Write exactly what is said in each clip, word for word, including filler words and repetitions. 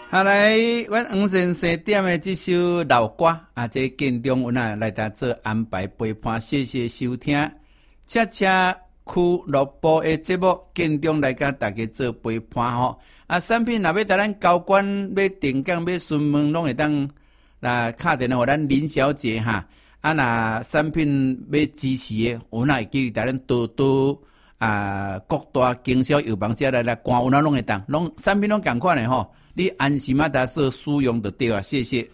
下来，阮黄先生点的这首老歌啊，这建中阮啊来搭做安排陪伴，谢谢收听。恰恰俱乐部的节目，建中来甲大家做陪伴吼。啊，产品若要搭咱交管、要定岗、要询问，拢会当来敲电话互咱林小姐哈。啊，若产品要支持的，阮啊会记搭咱多多啊各大经销药房遮来来官有哪拢会当，拢产品拢共款的吼。你安心啊，达说使用就对啊，谢谢。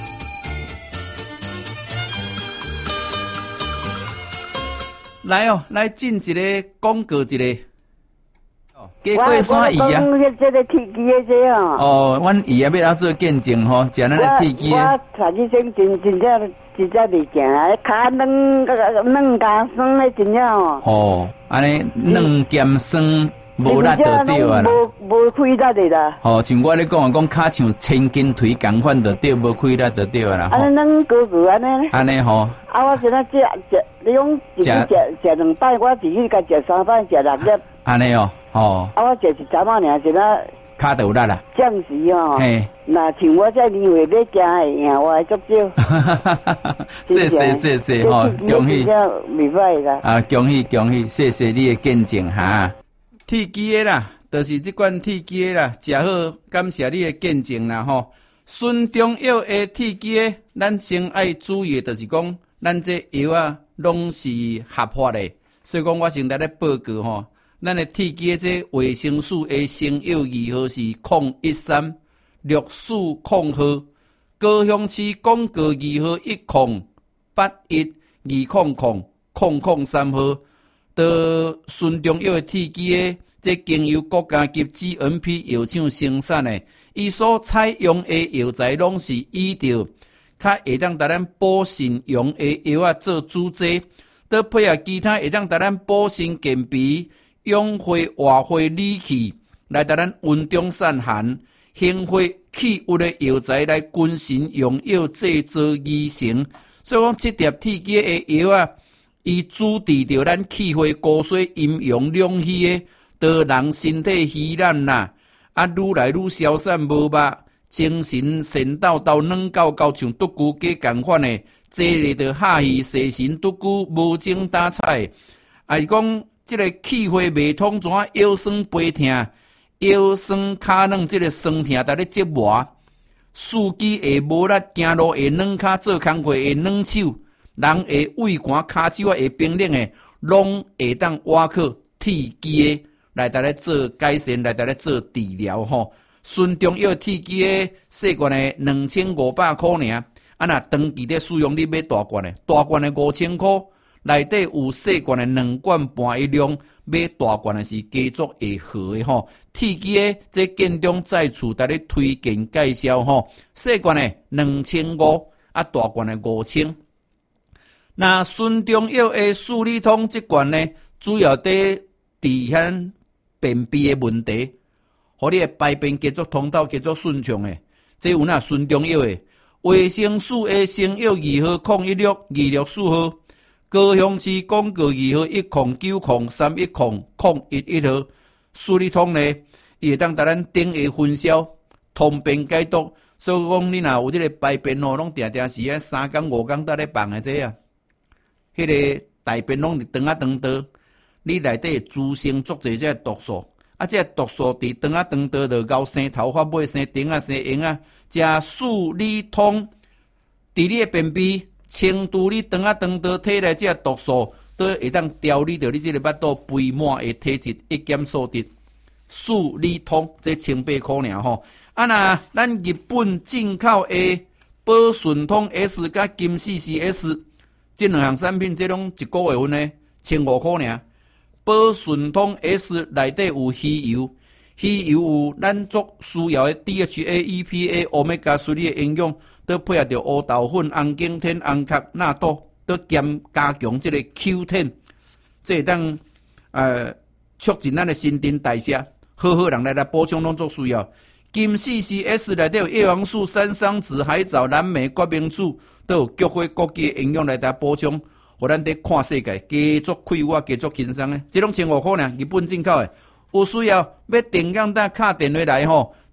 来哦，来进一个广告一个。哦，过过山鱼啊！ 我这个铁机的这哦。 哦，阮伊也要来做见证吼，食咱的铁机的。 我查起先真真正真正袂行啊，骹软软加酸的真正哦。 哦，安尼软兼酸。无力就对啊啦， 无无开力的啦。 哦，像我咧讲啊，讲骹像千斤腿共款就对，无开力就对啊啦。 安尼软高高安尼。安尼吼。 啊，我现在食食，你讲一日食食两摆，我一日甲食三摆，食六粒。 安尼哦，哦。 啊，我食一针仔尔，现在。 骹就有力啦。 暂时哦。嘿。那像我这年岁要行会赢，我还足少。 谢谢谢谢吼，恭喜。 袂歹啦。 啊，恭喜恭喜，谢谢你的见证哈。铁机的啦，就是这款铁机的啦，食好，感谢你的见证啦吼。顺中药的铁机的，咱先爱注意的就是讲，咱这药啊，拢是合法的，所以讲我先来咧报告吼，咱的铁机的这维生素的成药二号是零一三六四零号，高雄市广告二号一零八一二零零零零三号。到顺中药的铁机的，这经由国家级 G M P 药厂生产的，伊所采用的药材拢是以着较会当达咱补肾用的药啊做主剂，到配合其他会当达咱补肾健脾、养血活血理气，来达咱温中散寒、行血气郁的药材来均衡用药制作而成。所以讲，这碟铁机的药啊。伊主治着咱气血骨髓阴阳两虚的，导人身体虚懒啦，啊愈来愈消散无力，精神神叨叨软到到像独孤鸡共款的，坐咧着下气细神独孤无精打采。啊，是讲即个气血未通怎腰酸背痛、腰酸骹软，即个酸痛在咧折磨，四肢会无力，行路会软骹，做工课会软手。人会胃寒、骹手会冰冷的，拢会当挖靠铁机的来带来做改善，来带来做治疗吼。顺中药铁机的细罐的两千五百块尔，啊那长期的使用你买大罐的，大罐的五千块，内底有细罐的两罐半一两，买大罐的是加足会好的吼。铁机的这建中再次带你推荐介绍吼，细罐的两千五，啊大罐的五千。那顺中药的四理通这罐呢，主要在治遐便秘的问题，互你的排便继续通道继续顺畅的。这有那顺中药的维生素的成药二号零一六二六四号，高雄市广告二号一零九零三一零零一一号。四理通呢，伊会当达咱顶下分销，通便解毒。所以讲，你若有这个排便哦，拢定定是啊三工五工在咧放的这啊。迄个大便拢是长啊长道，你内底滋生足侪只毒素，啊，这毒素伫长啊长道就搞生头发、尾生顶啊、生婴啊，食四理通，伫你的便秘清除你长啊长道体内这毒素，都会当调理着你这个巴肚肥满的体质，一减数值。四理通这千八块尔吼，啊那咱日本进口的宝顺通 S 加金 C C S。这两项产品，这拢一个月份呢，千五块尔。宝顺通 S 内底有鱼油，鱼油有咱足需要的 D H A、E P A、Omega 三的营养，都配合着乌豆粉、红景天、红壳、纳豆，都兼加强这个 Q 十，这当呃促进咱的新陈代谢，好好人来来补充拢足需要。金 C C S 内底有叶黄素、山桑子、海藻、蓝莓、决明子。都有菊花、枸杞营养来达补充，互咱伫看世界加足快活、加足轻松诶。这种千五块呢，日本进口诶，有需要要定岗单敲电话来吼，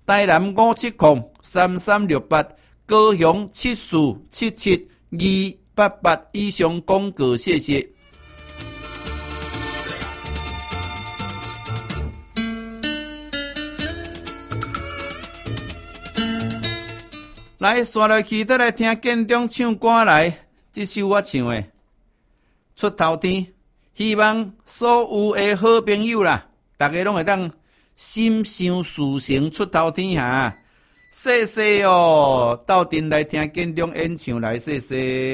台南五七零三三六八，高雄七四七七二八八。以上广告，谢谢。来，刷落去，再来听建中唱歌来。这首我唱的《出头天》，希望所有的好朋友啦，大家拢会当心想事成，出头天哈。谢谢哦，到阵来听建中演唱来，谢谢。